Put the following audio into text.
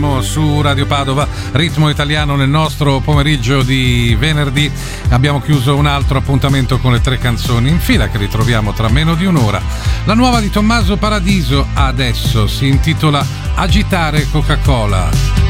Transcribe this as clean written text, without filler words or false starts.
Su Radio Padova, ritmo italiano nel nostro pomeriggio di venerdì. Abbiamo chiuso un altro appuntamento con le 3 canzoni in fila che ritroviamo tra meno di un'ora. La nuova di Tommaso Paradiso adesso si intitola Agitare Coca-Cola.